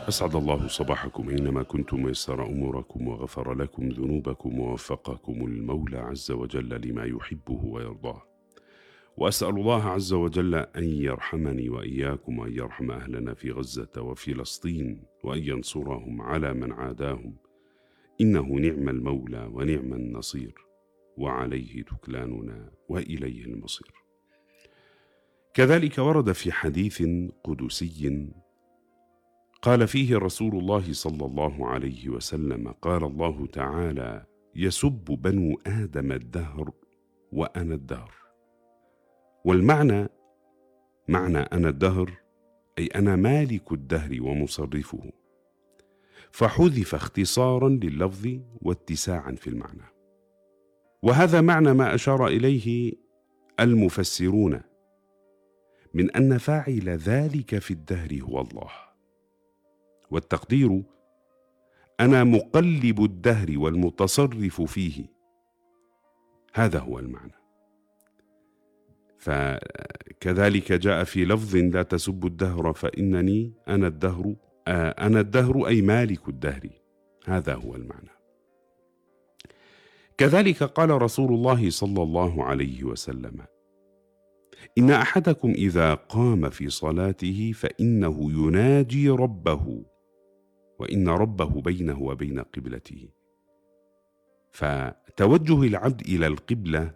أسعد الله صباحكم أينما كنتم ويسر أموركم وغفر لكم ذنوبكم ووفقكم المولى عز وجل لما يحبه ويرضاه. وأسأل الله عز وجل أن يرحمني وإياكم وأن يرحم أهلنا في غزة وفلسطين وأن ينصرهم على من عاداهم، إنه نعم المولى ونعم النصير وعليه تكلاننا وإليه المصير. كذلك ورد في حديث قدسي قال فيه رسول الله صلى الله عليه وسلم: قال الله تعالى: يسب بنو آدم الدهر وأنا الدهر. والمعنى معنى أنا الدهر أي أنا مالك الدهر ومصرفه، فحذف اختصارا لللفظ واتساعا في المعنى. وهذا معنى ما أشار إليه المفسرون من أن فاعل ذلك في الدهر هو الله، والتقدير أنا مقلب الدهر والمتصرف فيه، هذا هو المعنى. فكذلك جاء في لفظ: لا تسبوا الدهر فإنني أنا الدهر، أنا الدهر أي مالك الدهر، هذا هو المعنى. كذلك قال رسول الله صلى الله عليه وسلم: إن أحدكم إذا قام في صلاته فإنه يناجي ربه وإن ربه بينه وبين قبلته. فتوجه العبد إلى القبلة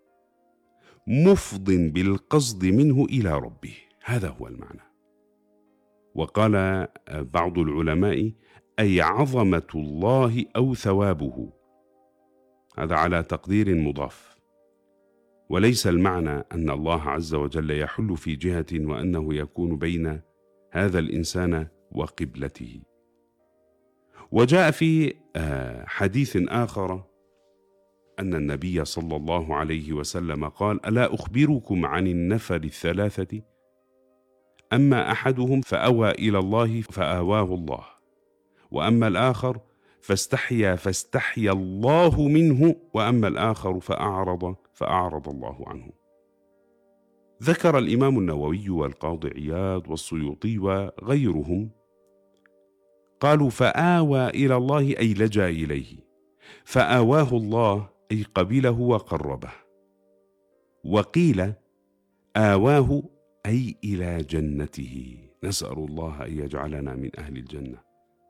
مفض بالقصد منه إلى ربه، هذا هو المعنى. وقال بعض العلماء: أي عظمة الله أو ثوابه، هذا على تقدير مضاف، وليس المعنى أن الله عز وجل يحل في جهة وأنه يكون بين هذا الإنسان وقبلته. وجاء في حديث آخر أن النبي صلى الله عليه وسلم قال: ألا أخبركم عن النفر الثلاثة؟ أما أحدهم فأوى إلى الله فآواه الله، وأما الآخر فاستحيا الله منه، وأما الآخر فأعرض الله عنه. ذكر الإمام النووي والقاضي عياض والسيوطي وغيرهم قالوا: فآوى إلى الله أي لجأ إليه، فآواه الله أي قبله وقربه، وقيل آواه أي إلى جنته، نسأل الله أن يجعلنا من أهل الجنة.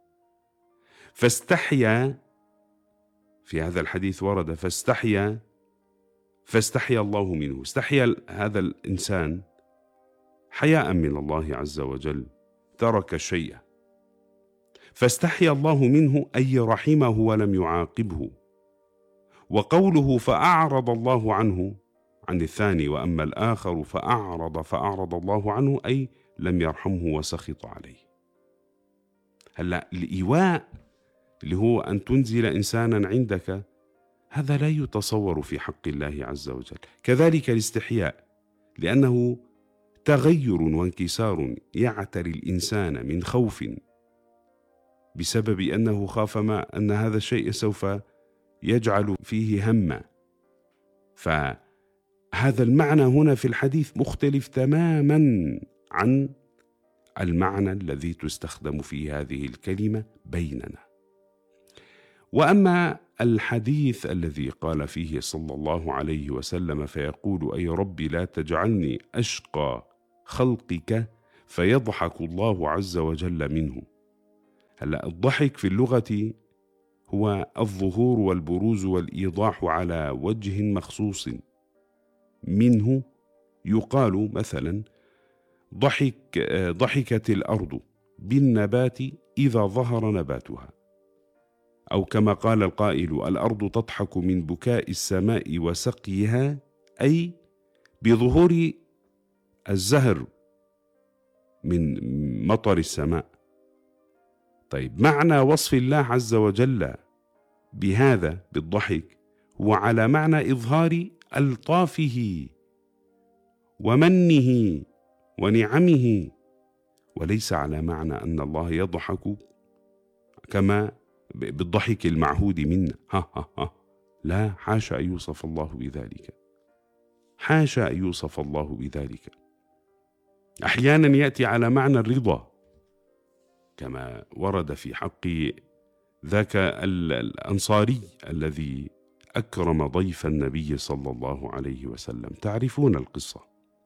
فاستحيا، في هذا الحديث ورد فاستحيا الله منه، استحيا هذا الإنسان حياء من الله عز وجل، ترك الشيء، فاستحيا الله منه أي رحمه ولم يعاقبه. وقوله فأعرض الله عنه عن الثاني، وأما الآخر فأعرض الله عنه أي لم يرحمه وسخط عليه. هلأ الإيواء اللي هو أن تنزل إنسانا عندك، هذا لا يتصور في حق الله عز وجل. كذلك الاستحياء، لأنه تغير وانكسار يعتري الإنسان من خوف بسبب أنه خاف أن هذا الشيء سوف يجعل فيه هما. فهذا المعنى هنا في الحديث مختلف تماما عن المعنى الذي تستخدم فيه هذه الكلمة بيننا. وأما الحديث الذي قال فيه صلى الله عليه وسلم: فيقول: أي ربي لا تجعلني أشقى خلقك، فيضحك الله عز وجل منه. هلأ الضحك في اللغة هو الظهور والبروز والإيضاح على وجه مخصوص، منه يقال مثلا: ضحكت الأرض بالنبات إذا ظهر نباتها، أو كما قال القائل: الأرض تضحك من بكاء السماء وسقيها، أي بظهور الزهر من مطر السماء. طيب، معنى وصف الله عز وجل بهذا بالضحك هو على معنى إظهار ألطافه ومنه ونعمه، وليس على معنى أن الله يضحك كما بالضحك المعهود منا، لا، حاشا أن يوصف الله بذلك، حاشا أن يوصف الله بذلك. أحيانا يأتي على معنى الرضا، كما ورد في حق ذاك الأنصاري الذي أكرم ضيف النبي صلى الله عليه وسلم. تعرفون القصة.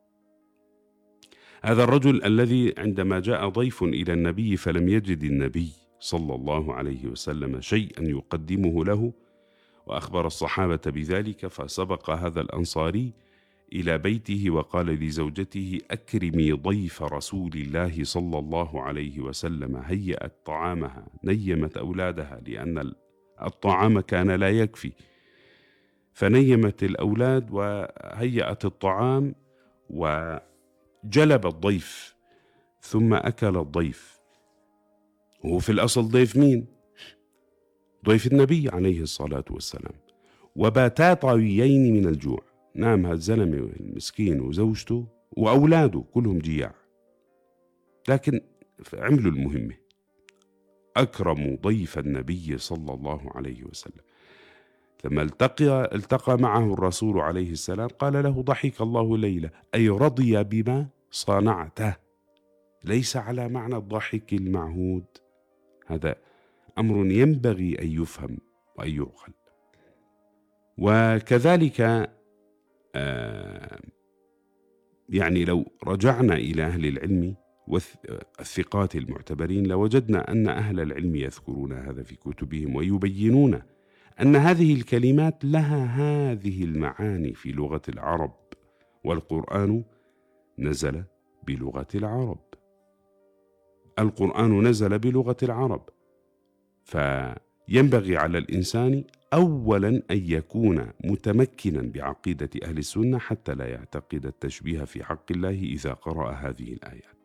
هذا الرجل الذي عندما جاء ضيف إلى النبي فلم يجد النبي صلى الله عليه وسلم شيئا يقدمه له، وأخبر الصحابة بذلك، فسبق هذا الأنصاري إلى بيته وقال لزوجته: أكرمي ضيف رسول الله صلى الله عليه وسلم. هيأت طعامها، نيمت أولادها، لأن الطعام كان لا يكفي، فنيمت الأولاد وهيأت الطعام وجلب الضيف، ثم أكل الضيف. وهو في الأصل ضيف مين؟ ضيف النبي عليه الصلاة والسلام. وباتا طاويين من الجوع. نام هذا الزلمة المسكين وزوجته وأولاده كلهم جياع، لكن عملوا المهمة، أكرموا ضيف النبي صلى الله عليه وسلم. لما التقى معه الرسول عليه السلام قال له: ضحك الله ليلة، أي رضي بما صنعته، ليس على معنى الضحك المعهود. هذا أمر ينبغي أن يفهم وأن يعقل. وكذلك يعني لو رجعنا إلى أهل العلم والثقات المعتبرين لوجدنا أن أهل العلم يذكرون هذا في كتبهم ويبينون أن هذه الكلمات لها هذه المعاني في لغة العرب، والقرآن نزل بلغة العرب. القرآن نزل بلغة العرب، فينبغي على الإنسان أولا أن يكون متمكنا بعقيدة أهل السنة حتى لا يعتقد التشبيه في حق الله إذا قرأ هذه الآيات.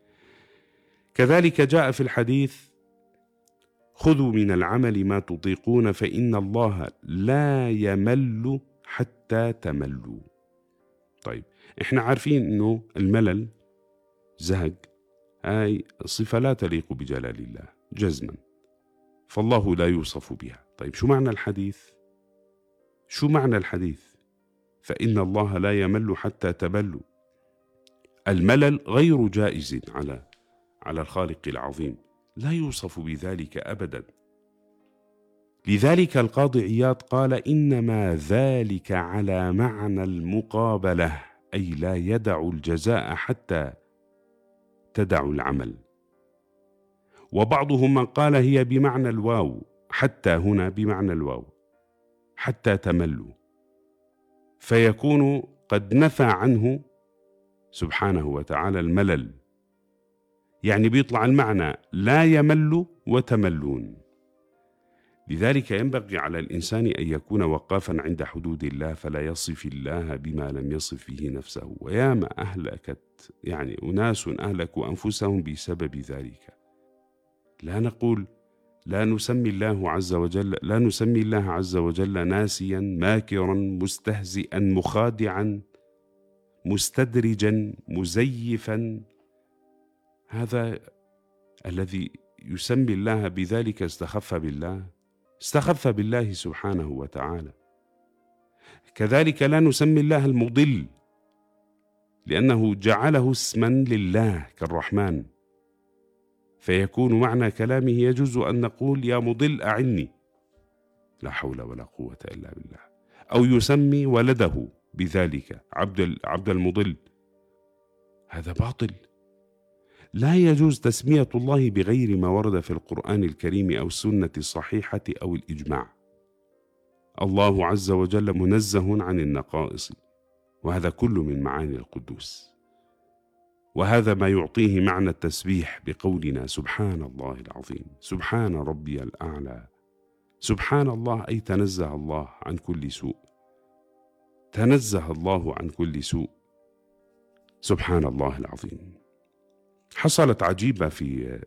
كذلك جاء في الحديث: خذوا من العمل ما تطيقون فإن الله لا يمل حتى تملوا. طيب، احنا عارفين انه الملل زهق هاي صفة لا تليق بجلال الله جزما، فالله لا يوصف بها. طيب، شو معنى الحديث؟ شو معنى الحديث؟ فإن الله لا يمل حتى تملوا. الملل غير جائز على الخالق العظيم، لا يوصف بذلك أبدا. لذلك القاضي عياض قال: إنما ذلك على معنى المقابلة، أي لا يدع الجزاء حتى تدع العمل. وبعضهم من قال هي بمعنى الواو، حتى هنا بمعنى الواو، حتى تملوا، فيكون قد نفى عنه سبحانه وتعالى الملل، يعني بيطلع المعنى لا يمل وتملون. لذلك ينبغي على الإنسان أن يكون وقافا عند حدود الله، فلا يصف الله بما لم يصف به نفسه. وياما أهلكت أناس أهلكوا أنفسهم بسبب ذلك. لا نقول لا نسمي الله عز وجل ناسيا ماكرا مستهزئا مخادعا مستدرجا مزيفا. هذا الذي يسمي الله بذلك استخف بالله سبحانه وتعالى. كذلك لا نسمي الله المضل، لأنه جعله اسما لله كالرحمن، فيكون معنى كلامه يجوز أن نقول: يا مضل أعني، لا حول ولا قوة إلا بالله. أو يسمي ولده بذلك عبد المضل، هذا باطل. لا يجوز تسمية الله بغير ما ورد في القرآن الكريم أو السنة الصحيحة أو الإجماع. الله عز وجل منزه عن النقائص، وهذا كله من معاني القدوس. وهذا ما يعطيه معنى التسبيح بقولنا: سبحان الله العظيم، سبحان ربي الأعلى. سبحان الله أي تنزه الله عن كل سوء، تنزه الله عن كل سوء، سبحان الله العظيم. حصلت عجيبة في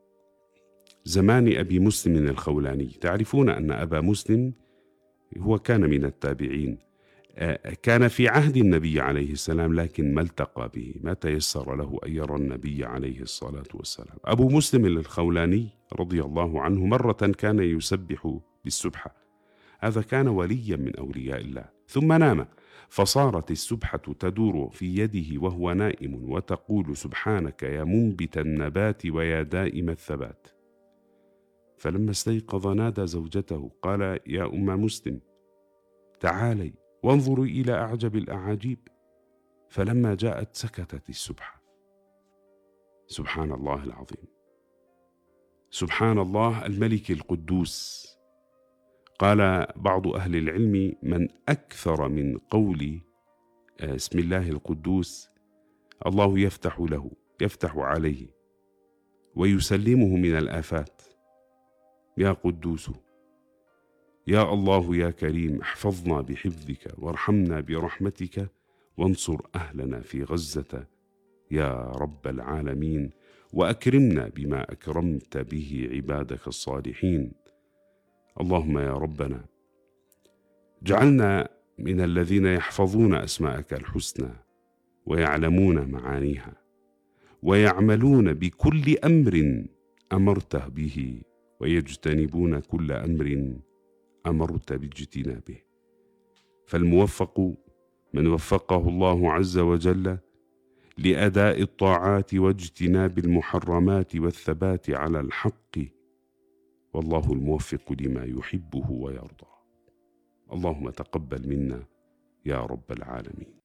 زمان أبي مسلم الخولاني. تعرفون أن أبا مسلم هو كان من التابعين، كان في عهد النبي عليه السلام، لكن ما التقى به، ما تيسر له أن يرى النبي عليه الصلاة والسلام. أبو مسلم الخولاني رضي الله عنه مرة كان يسبح بالسبحة. هذا كان وليا من أولياء الله، ثم نام، فصارت السبحة تدور في يده وهو نائم وتقول: سبحانك يا منبت النبات ويا دائم الثبات. فلما استيقظ نادى زوجته قال: يا أم مسلم، تعالي وانظري إلى أعجب الأعاجيب. فلما جاءت سكتت السبحة. سبحان الله العظيم، سبحان الله الملك القدوس. قال بعض أهل العلم: من أكثر من قول اسم الله القدوس الله يفتح له، يفتح عليه ويسلمه من الآفات. يا قدوس، يا الله يا كريم، احفظنا بحفظك وارحمنا برحمتك وانصر أهلنا في غزة يا رب العالمين، وأكرمنا بما أكرمت به عبادك الصالحين. اللهم يا ربنا جعلنا من الذين يحفظون أسماءك الحسنى ويعلمون معانيها ويعملون بكل أمر أمرته به ويجتنبون كل أمر أمرت باجتنابه. فالموفق من وفقه الله عز وجل لأداء الطاعات واجتناب المحرمات والثبات على الحق، والله الموفق لما يحبه ويرضى. اللهم تقبل منا يا رب العالمين.